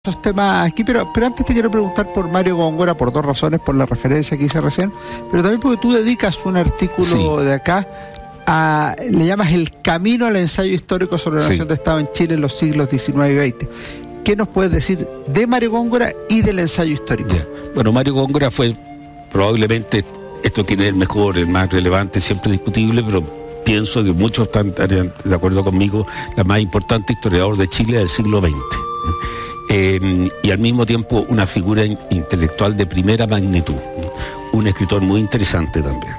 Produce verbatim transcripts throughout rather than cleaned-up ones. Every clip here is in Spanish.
estos temas aquí, pero, pero antes te quiero preguntar por Mario Góngora, por dos razones, por la referencia que hice recién, pero también porque tú dedicas un artículo sí. de acá a, le llamas El camino al ensayo histórico sobre la sí. nación de Estado en Chile en los siglos diecinueve y veinte. ¿Qué nos puedes decir de Mario Góngora y del ensayo histórico? Yeah. Bueno, Mario Góngora fue probablemente, esto quién es el mejor, el más relevante, siempre discutible, pero pienso que muchos están de acuerdo conmigo, la más importante historiador de Chile del siglo veinte. Eh, y al mismo tiempo una figura in- intelectual de primera magnitud, un escritor muy interesante también,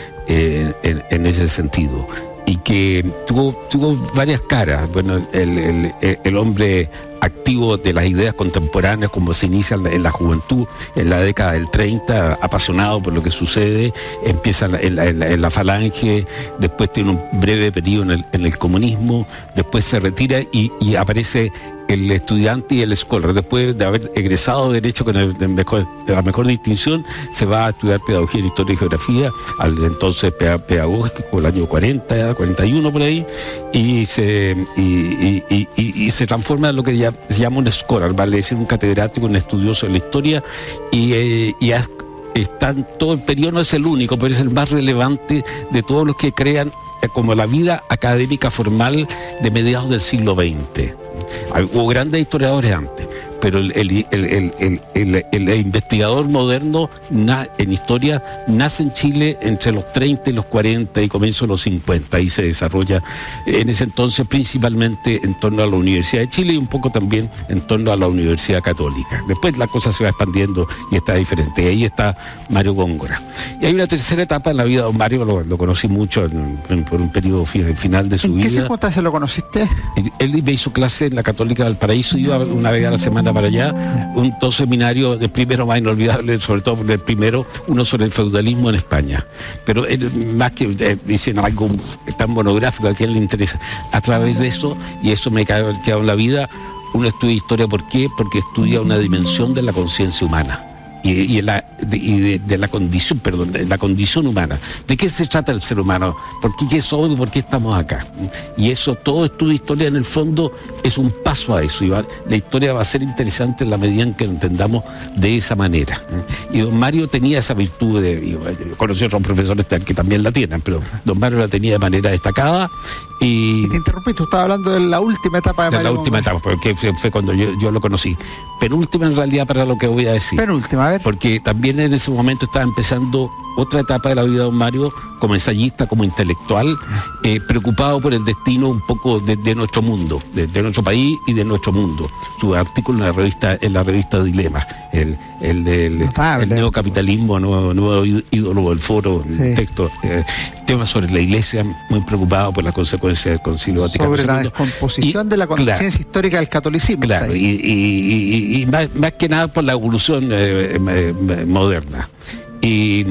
eh, en, en ese sentido, y que tuvo, tuvo varias caras. Bueno, el, el, el hombre activo de las ideas contemporáneas, como se inicia en la, en la juventud, en la década del treinta, apasionado por lo que sucede, empieza en la, en la, en la, en la falange, después tiene un breve periodo en el, en el comunismo, después se retira y, y aparece el estudiante y el scholar. Después de haber egresado de Derecho con el, el mejor, la mejor distinción, se va a estudiar Pedagogía, Historia y Geografía, al entonces pedagógico, el año cuarenta, cuarenta y uno por ahí, y se, y, y, y, y, y se transforma en lo que ya se llama un scholar, vale decir un catedrático, un estudioso de la historia, y, eh, y ha, está en todo el periodo, no es el único, pero es el más relevante de todos los que crean eh, como la vida académica formal de mediados del siglo veinte. Hubo grandes historiadores antes, pero el, el, el, el, el, el, el, el investigador moderno na, en historia nace en Chile entre los treinta y los cuarenta y comienzo de los cincuenta, y se desarrolla en ese entonces principalmente en torno a la Universidad de Chile y un poco también en torno a la Universidad Católica. Después la cosa se va expandiendo y está diferente, y ahí está Mario Góngora. Y hay una tercera etapa en la vida de don Mario, lo, lo conocí mucho en, en, por un periodo final de su ¿En vida. ¿En qué circunstancias lo conociste? Él, él me hizo clase en la Católica del Paraíso, iba una vez a la semana para allá, un dos seminarios, del primero más inolvidable, sobre todo del primero, uno sobre el feudalismo en España, pero él, más que eh, dicen algo tan monográfico, a quien le interesa, a través de eso, y eso me ha quedado en la vida, uno estudia historia. ¿Por qué? Porque estudia una dimensión de la conciencia humana y, y, de, la, de, y de, de la condición, perdón, de la condición humana. ¿De qué se trata el ser humano? ¿Por qué, qué somos y por qué estamos acá? Y eso, todo estudio de historia en el fondo es un paso a eso, y va, la historia va a ser interesante en la medida en que lo entendamos de esa manera. Y don Mario tenía esa virtud, de, yo conocí a otros profesores que también la tienen, pero don Mario la tenía de manera destacada. Y, y te interrumpí, tú estabas hablando de la última etapa de, de Mario la última Góngora. etapa, porque fue, fue cuando yo, yo lo conocí. Penúltima en realidad para lo que voy a decir. Penúltima, a ver. Porque también en ese momento estaba empezando otra etapa de la vida de don Mario, como ensayista, como intelectual, eh, preocupado por el destino un poco de, de nuestro mundo, de, de nuestro país y de nuestro mundo. Su artículo en la revista, en la revista Dilema, el, el, el, el neocapitalismo, nuevo, nuevo ídolo del foro, sí. el texto, eh, temas sobre la Iglesia, muy preocupado por las consecuencias del Concilio Vaticano sobre segundo. la descomposición y, de la conciencia claro, histórica del catolicismo. Claro, y, y, y, y más, más que nada por la evolución eh, eh, moderna. Y,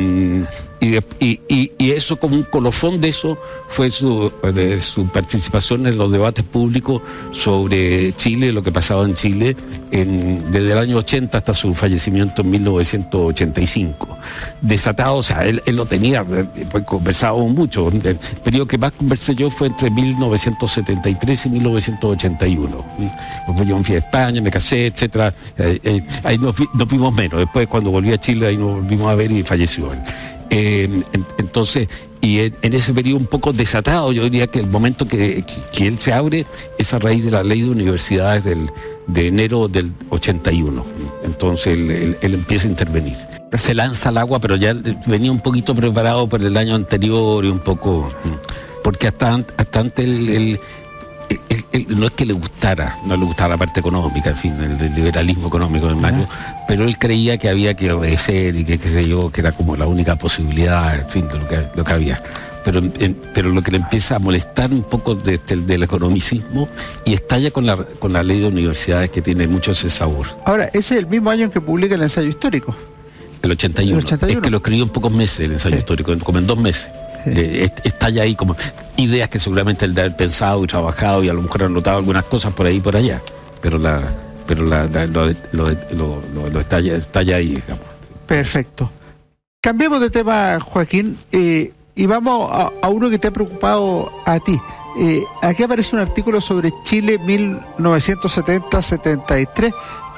y, y, y, y eso, como un colofón de eso, fue su, de su participación en los debates públicos sobre Chile, lo que pasaba en Chile, en, desde el año ochenta hasta su fallecimiento en mil novecientos ochenta y cinco. Desatado, o sea, él, él lo tenía, pues conversábamos mucho. El periodo que más conversé yo fue entre mil novecientos setenta y tres y mil novecientos ochenta y uno. Pues yo me fui a España, me casé, etcétera. Eh, eh, ahí nos, nos vimos menos. Después, cuando volví a Chile, ahí nos volvimos a ver y falleció él. Eh, entonces, y en, en ese periodo un poco desatado, yo diría que el momento que, que, que él se abre es a raíz de la ley de universidades del, de enero del ochenta y uno. Entonces él, él, él empieza a intervenir. Se lanza al agua, pero ya venía un poquito preparado por el año anterior y un poco, porque hasta, hasta antes él, él Él, él, no es que le gustara, no le gustaba la parte económica, en fin, el, el liberalismo económico del Mario, uh-huh. pero él creía que había que obedecer y que, qué sé yo, que era como la única posibilidad, en fin, de lo que, lo que había. Pero, en, pero lo que le empieza a molestar un poco de, de, del economicismo, y estalla con la, con la ley de universidades, que tiene mucho ese sabor. Ahora, ese es el mismo año en que publica el ensayo histórico. El ochenta y uno. El ochenta y uno. Es que lo escribió en pocos meses, el ensayo sí. histórico, como en dos meses. Sí. Eh, está ya ahí como ideas que seguramente él de haber pensado y trabajado, y a lo mejor ha anotado algunas cosas por ahí y por allá, pero la pero la, la lo, lo, lo, lo, lo está, ya, está ya ahí, digamos. Perfecto. Cambiemos de tema, Joaquín, eh, y vamos a, a uno que te ha preocupado a ti. Eh, aquí aparece un artículo sobre Chile mil novecientos setenta a setenta y tres,